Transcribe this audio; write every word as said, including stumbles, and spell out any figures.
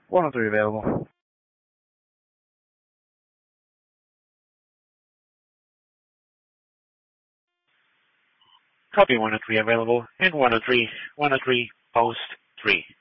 one oh three available. Copy one oh three available, and one oh three, one oh three, post three.